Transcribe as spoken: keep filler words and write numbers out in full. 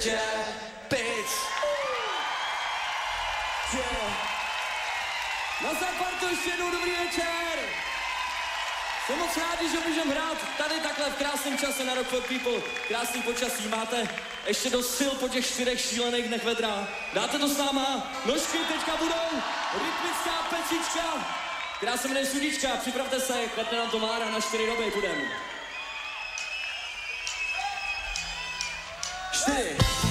večer, pic. Na Zapartu ještě jednou dobrý večer. Jsem moc rádi, že můžeme hrát tady takhle v krásném čase na Rock for People. Krásný počasí, máte ještě dost sil po těch čtyřech šílených dnech vedra. Dáte to s náma, nožky teďka budou, rytmická pecička, která se jmenuje Sudička, připravte se, klepne nám to Mára, na čtyři doby půjdeme. Čtyři.